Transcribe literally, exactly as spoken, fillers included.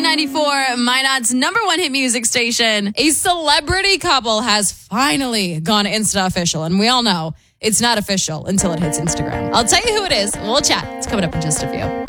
ninety-four, Minot's number one hit music station. A celebrity couple has finally gone Insta official, and we all know it's not official until it hits Instagram. I'll tell you who it is. We'll chat. It's coming up in just a few.